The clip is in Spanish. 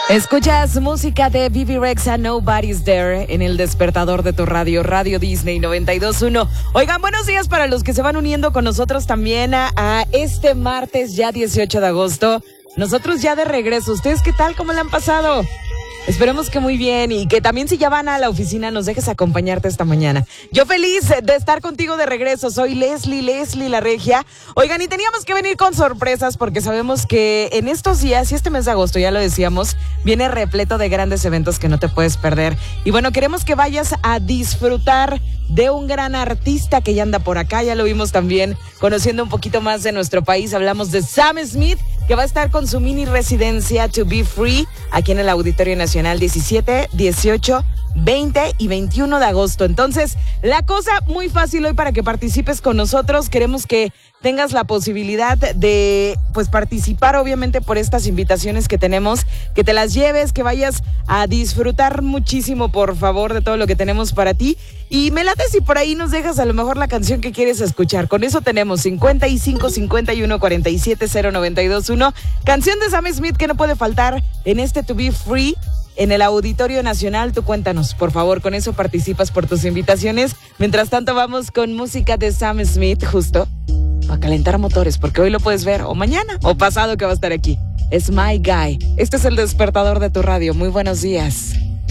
Escuchas música de Bebe Rexha, Nobody's There, en el despertador de tu radio, Radio Disney 92.1. Oigan, buenos días para los que se van uniendo con nosotros también a este martes, ya 18 de agosto. Nosotros ya de regreso. ¿Ustedes qué tal? ¿Cómo le han pasado? Esperemos que muy bien y que también si ya van a la oficina nos dejes acompañarte esta mañana. Yo feliz de estar contigo de regreso. Soy Leslie la Regia. Oigan, y teníamos que venir con sorpresas porque sabemos que en estos días y este mes de agosto, ya lo decíamos, viene repleto de grandes eventos que no te puedes perder. Y bueno, queremos que vayas a disfrutar de un gran artista que ya anda por acá. Ya lo vimos también conociendo un poquito más de nuestro país. Hablamos de Sam Smith, que va a estar con su mini residencia To Be Free aquí en el Auditorio Nacional 17, 18, 20 y 21 de agosto. Entonces, la cosa muy fácil hoy para que participes con nosotros. Queremos que tengas la posibilidad de pues participar obviamente por estas invitaciones que tenemos, que te las lleves, que vayas a disfrutar muchísimo, por favor, de todo lo que tenemos para ti. Y me late si por ahí nos dejas a lo mejor la canción que quieres escuchar. Con eso tenemos 55 51 47 0921. Canción de Sam Smith que no puede faltar en este To Be Free en el Auditorio Nacional. Tú cuéntanos, por favor, con eso participas por tus invitaciones. Mientras tanto vamos con música de Sam Smith, justo para calentar motores, porque hoy lo puedes ver, o mañana, o pasado que va a estar aquí. Es My Guy. Este es el despertador de tu radio. Muy buenos días.